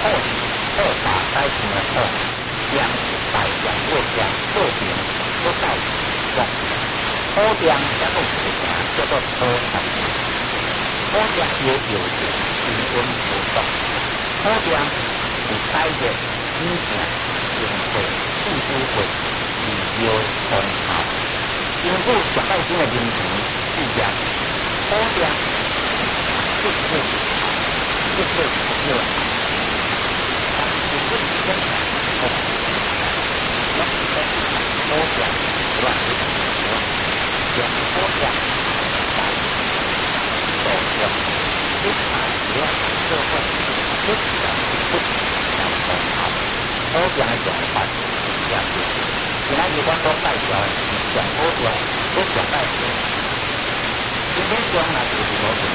好好把改善的好，将大将为将做平做改善，好将加个事情叫做好改善，好将有有情平稳不动，好将有改善心情平和幸福会自由通透，因故上半身的名词是将好将就是朋友。好讲的讲法，这样子。其他有关都代表讲好讲，都讲代表。今天讲呢就是我们